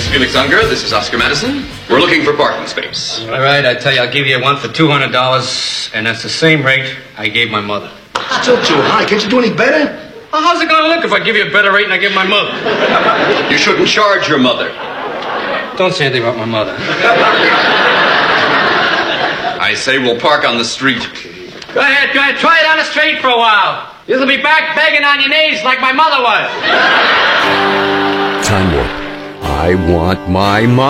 is Felix Unger. This is Oscar Madison. We're looking for parking space. All right, I tell you, I'll give you one for $200, and that's the same rate I gave my mother. Still too high. Can't you do any better? Well, how's it going to look if I give you a better rate than I give my mother? You shouldn't charge your mother. Don't say anything about my mother. I say we'll park on the street. Go ahead. Try it on the street for a while. You'll be back begging on your knees like my mother was. Time Warp. I want my money.